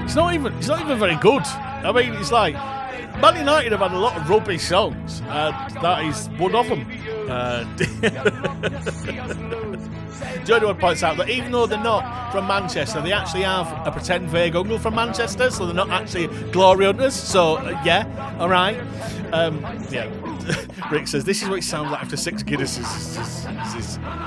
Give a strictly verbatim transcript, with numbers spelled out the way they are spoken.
It's not even. It's not even very good. I mean, it's like Man United have had a lot of rubbish songs. Uh, that is one of them. Uh, Joe points out that even though they're not from Manchester, they actually have a pretend vague uncle from Manchester, so they're not actually glory hunters. So uh, yeah, all right. Um, yeah. Rick says this is what it sounds like after six Guinnesses. This is, this is